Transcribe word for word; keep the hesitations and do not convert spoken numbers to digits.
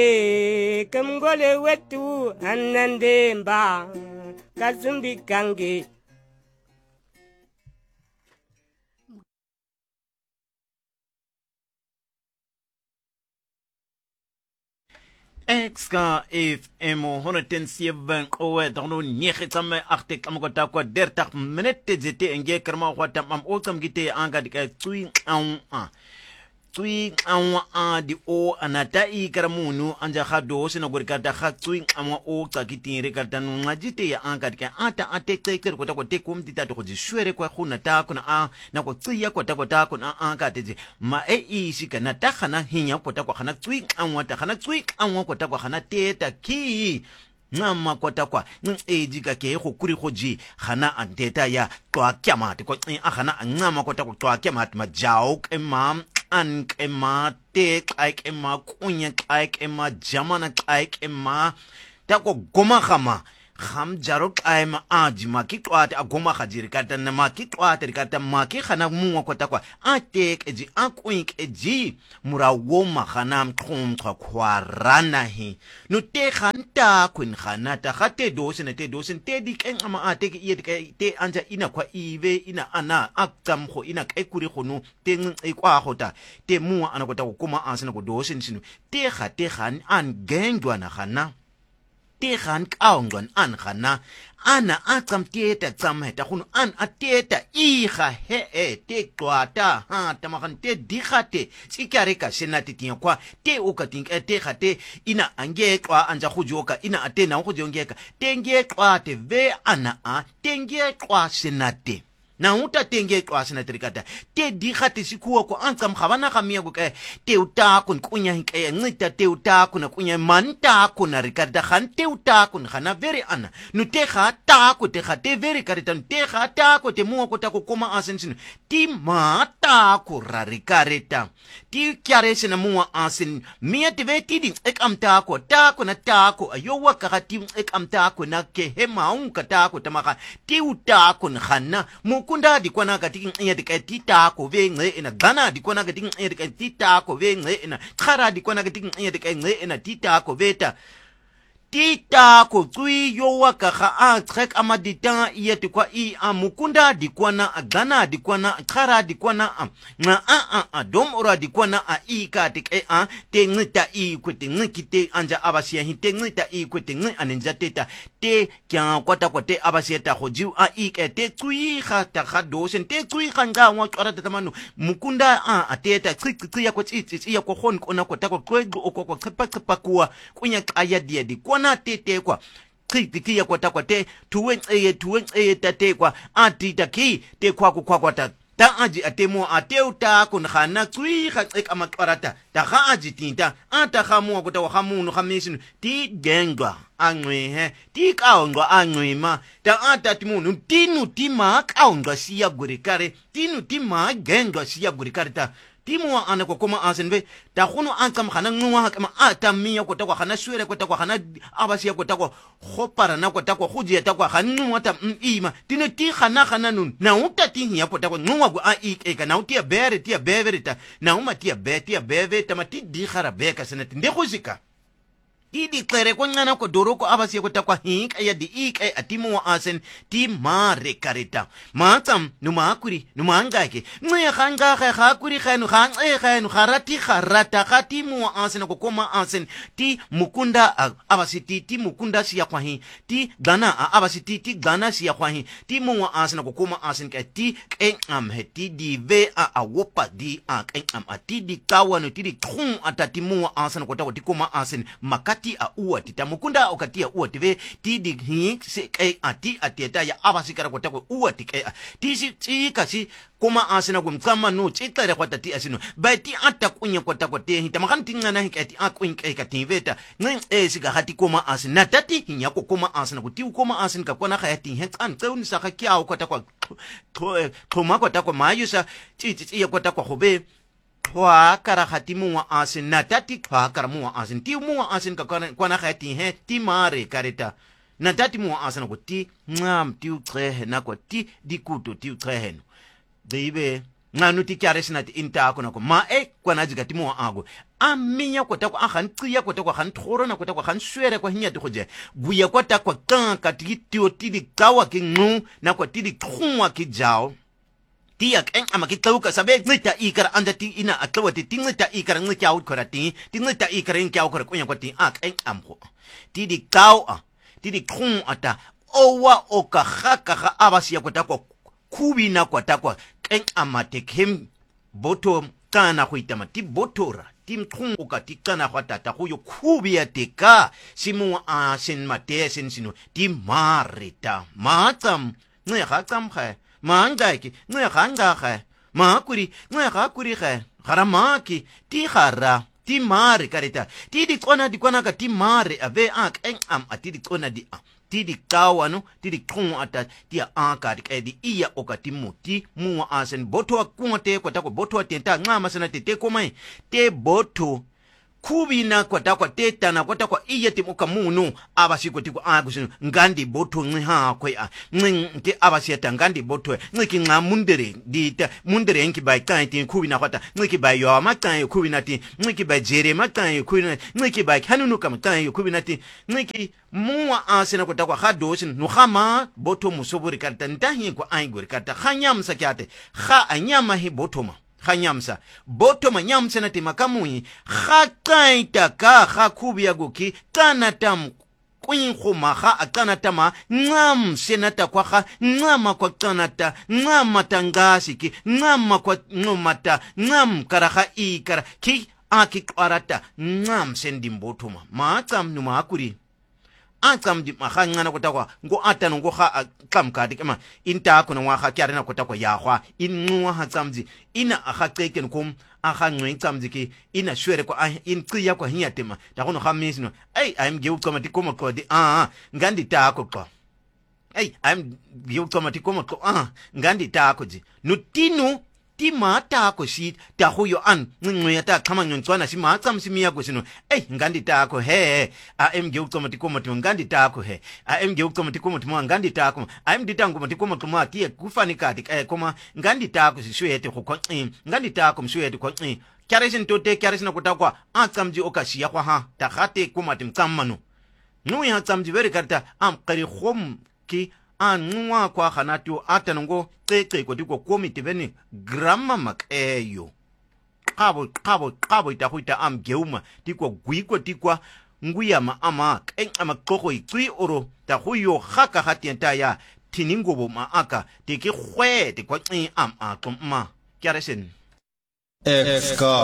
kamgole wetu anande mba kasumbi kange X K F M honderdzeven oe dano nege tsamme achte kamkota kwa dertig minute zete enge kerma kwata mam otsam gite anga dika tsui au a tsui au a di o anata I karamunu anja khado sina gorikata kha tsui au o tsakitire kata ngajite ya anga dika ata ate teke kota kwa tekum dita to jishwere kwa khuna ta kuna a na kwa tsui ya kota kota kuna anga teze ma e isi kana ta khana hinya kota kwa khana tsui au ta khana tsui au kota kwa khana teta ki ngama kota kwa eji ka ke go kuri go ji khana anteta ya twa kyamate ko a khana ngama kota ko twa kyamate ma jao ke mam an ke ma te kai ke ma kunya kai ke ma jamana kai ke ma ta ko goma khama kham jaro kai ma aji ma ki twate a goma khajiri kata na ma ki twate kata ma ki khana muwa kota kwa a te ke ji a kunya ke ji mura wo ma khana mkhum kwa kwarana hi no te khanta kun khana ta khate dosen te dosen te dik en ama a te ke ye te anja ina kwa ive ina ana akam kho ina ke kuri khono te e kwa khota te muwa ana kota ko kuma ansina ko dosen sinu te khate khan an gengwa na khana te khan kaongwan an khana ana akam tieta tsam heta khunu an ateta I kha he e te twata ha tamakhan te dikhate tsikare ka senati tinya kwa te ukating e te khate ina ange kwa anja khujoka ina atena khujongeka tenge kwa te ve ana a tenge kwa senate na uta tenge kwa senate rikata te dikhate sikuwa ko ankam khabana khamia ko ke te uta kun kunya ke ngita te uta kun kunya manta kun rikata khan te uta kun khana very ana nu te kha ta ko te kha te very karitan te kha ta ko te mo ko ta ko koma asensin ti mata ko rarikareta ti kyare sina mo asen mia te ve ti di ek amta ko ta ko na ta ko ayo wa ka ti ek amta ko na ke he maung ka ta ko tamaka ti uta kun khana mo kunda di kwana ga tin iya di kai tita ko ve nge ina gana di kwana ga tin iya di kai tita ko ve nge ina khara di kwana ga tin iya di kai nge ina tita ko veta tita ko tsui yo wa ka ga a trek amadita iya ti kwa I amukunda di kwana gana di kwana khara di kwana a nga a a a dom ora di kwana a I ka ti kai a te ngita I ko te ngikite anja abasia hi te ngita I ko te ngi anenja teta te kya kwata ko te abasia ta go jiu a I ke te tsui ga ta ga dosen te tsui ga nga wa tsara ta manu mukunda a ateta tsi ya ko tsi tsi ya ko gon kona ko ta ko ko ko ko tsipa tsipa kuwa kunya kaya dia di na tete kwa tiki ya kwata kwa te tuwen eye tuwen eye tate kwa ati taki te kwa kwa kwa ta ta aji atemo ateuta kun khana tsui kha ek amakwarata ta kha aji tinta ata kha mo ko ta kha munu kha mesin ti gengwa angwe he ti kaongwa angwe ma ta ata timunu tinu tima kaongwa siya gurikare tinu tima gengwa siya gurikare ta timu ana ko koma asenve ta khuno ankam khana ngwa kama ata miya ko ta kwa khana swere ko ta kwa khana abasiya ko ta kwa khopara na ko ta kwa khuji ta kwa khanu ta ima tino ti khana khana nun na uta ti hiya ko ta kwa ngwa go a I ke kana uti bere ti bere ta na uma ti be ti beve ta mati di kharabe ka senati nde khuzika Idi klere ko ngana ko doro ko abasi ko takwa hink aya di ik ay atimu wa asen ti mare karita matam numa akuri numa angake ngwe khanga kha khakuri khanu khang e khanu kharati kharata khatimu wa asen ko koma asen ti mukunda abasi ti ti mukunda siya kwa hi ti gana abasi ti ti gana siya kwa hi ti mu wa asen ko koma asen ka ti en am heti di ve a awopa di a en am ati di kawano ti di khum atati mu wa asen ko takwa ti koma asen makati ti a uwa ti tamukunda okatia uwa tive ti di hi se kai ati atieta ya abasi kara kota ko uwa ti kai ti si ti kasi kuma asina kum kama no ti tare kwata ti asino ba ti ata kunya kota ko te tamakan tinga na hikati akuin kai ka tiveta ngin e siga hati kuma asina tati hinya ko kuma asina ko ti kuma asin ka kona khayati he tsan tseuni sa ka kya kota ko thoma kota ko mayusa ti ti ya kota ko hobe Kwa kara khati muwa asin na tati kwa kara muwa asin ti muwa asin ka kwana khati he ti mare kareta na tati muwa asin ko ti ngam ti utrehe na ko ti dikuto ti utrehe no beibe nganu ti kyare sinati inta ko na ko ma e kwana jiga ti muwa ago a minya kwa takwa a gantsia kwa takwa ganthorona kwa takwa ganswere kwa hinya tgoje buya kwa takwa kanka titio tidi kawa ke ngu na kwa tidi khumwa ke jao tiak eng ama ke tauka sabe ngita ikara anda ti ina atlawa ti ngita ikara ngita out kora ti ngita ikara ing kya kora kunya kwa ti ak eng amko tidi kawa tidi khum ata owa oka khaka ga abasi kwa takwa kubina kwa takwa eng ama te kem boto kana go itama ti botora ti mkhung o ka ti kana go tata go yo khubia teka simu a sen mate sen sino ti marita matsam ne ga tsam kha manga ki ne ga nga kha ma kuri ne ga kuri kha garamaki ti gara ti mare karita ti di kona di kona ka ti mare ave ak eng am ati di kona di ti di kawano ti di khung ata ti anka di di iya okati muti muwa asen boto akunte kwa tako boto atenta ngama sana tete komai te boto kubina kwa tako teta na kwa tako iya ti mukamunu abashiko ti kwa agusino ngandi boto nha kwa a ngti abasheta ngandi boto ngiki nga mundere di ta mundere enki bai kan ti kubina kwata ngiki bai yo makan kubina ti ngiki bai jere makan kubina ngiki bai kanunu kam kan kubina ti ngiki muwa asena kwa takwa hadosin no khama boto musoburi karta ndahi kwa aingori karta khanyamsa kyate kha anyama hi botoma khanyamsa botoma nyamsa na timakamui kha kaita ka kha kubia goki kana tam kuin khuma kha akana tama ngam senata kwa kha ngama kwa kanata ngama tangasiki ngama kwa ngomata ngam karaha ikara ki aki kwarata ngam sendimbotoma maatsam numa akuri atsam di mahanga na kotakwa ngo atano ngo kha klamkadi kama inta ko na wa kha kyare na kotakwa ya khwa inwa ha tsamzi ina akha tseken kum akha ngwe tsamzi ki ina shwere ko in tsiya ko hinya tema ta kono kha misino ai am geu ko mati ko ko di ah ngandi ta ko ko ai am geu ko mati ko ko ah ngandi ta ko ji nutinu ti mata ko shi ta huyo an ngwe ta kama nyontswana shi ma tsam simiya ko sino eh ngandi ta ko he a em ge ukomati ko mati ngandi ta ko he a em ge ukomati ko mati ngandi ta ko a em ditango mati ko mati ma ti kufani kati eh koma ngandi ta ko shi shwete ko ko ngandi ta ko shwete ko kyaresin to te kyaresin ko ta kwa a tsamji o ka shi ya kwa ha ta khate ko mati mkammano nu ya tsamji veri karta am qari khum ki anwa kwa khanatio atanongo tete ko diko komite beni gramma makeyo kabo kabo kabo itahuita am geuma diko gwiko dikwa nguyama ama eng ama koko itwi oro ta huyo khaka hatienta ya tiningobo maaka diki khwe dikwa am akom ma kyaresen Exka